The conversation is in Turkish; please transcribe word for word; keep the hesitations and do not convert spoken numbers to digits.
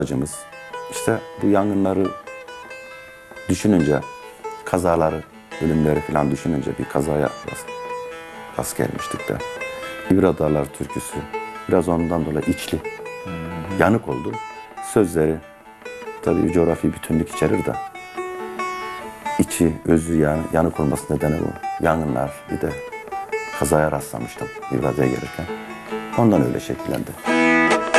Amacımız işte bu yangınları düşününce, kazaları, ölümleri falan düşününce bir kazaya rast, rast gelmiştik de. İbra Dağlar türküsü biraz ondan dolayı içli, yanık oldu. Sözleri tabii bir coğrafi bütünlük içerir de içi, özü yani yanık olması nedeni bu. Yangınlar, bir de kazaya rastlamıştım İbrada'ya gelirken. Ondan öyle şekillendi.